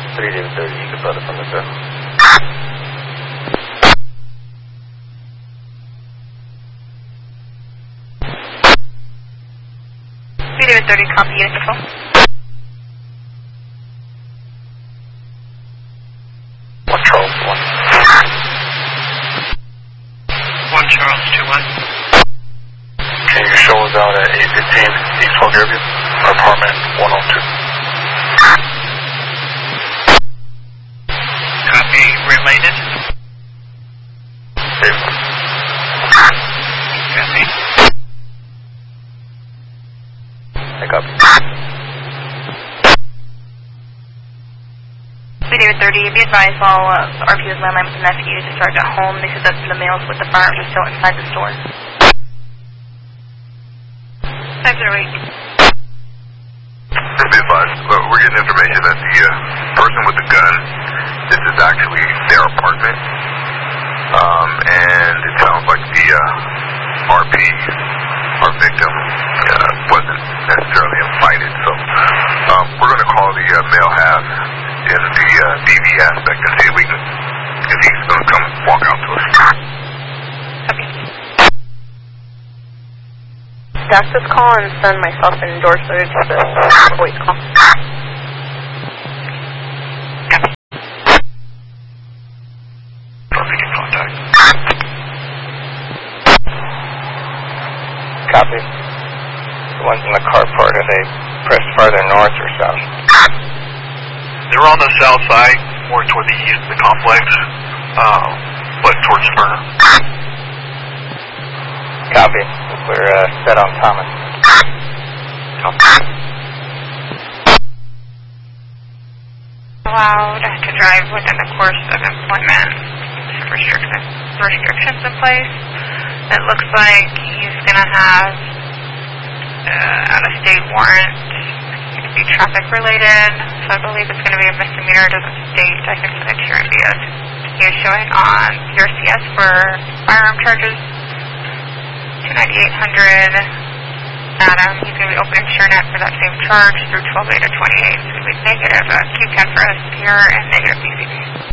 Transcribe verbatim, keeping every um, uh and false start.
three David thirty, you can put it from the sir. three David thirty, copy, unit to phone. one Charles, one. one Charles, two one. Can you show us out at eight fifteen East twelve Airview, apartment one oh two? Copy, related. David. Copy. I copy. three David thirty, be advised all uh, R P Os landline with the nephew to start at home. They said that the mails with the firearms are still inside the store. five zero eight. Just be advised, uh, we're getting information that the uh, person with the gun, this is actually their apartment, um, and it sounds like the uh, R P, our victim, uh, wasn't necessarily invited, so um, we're going to call the uh, male half in the uh, D V aspect and see if we can, if he's going to come walk out to us. Okay. Dash this call and send myself and endorser to the voice call. Perfect contact. Copy. The ones in the carport, are they pressed farther north or south? They're on the south side, more toward the east of the complex, uh, but towards Smyrna. Copy. We're uh, set on Thomas. Allowed to drive within the course of employment. Restrictions, restrictions in place. It looks like he's going to have uh, out-of-state warrant. It's going to be traffic related, so I believe it's going to be a misdemeanor. It doesn't state. I can send it to your N B S. He is showing on your C S for firearm charges. two ninety-eight hundred. Adam, he's going to be opening SureNet for that same charge through twelve eight to twenty-eight. It's going to be negative uh, Q ten for us here and negative B C P.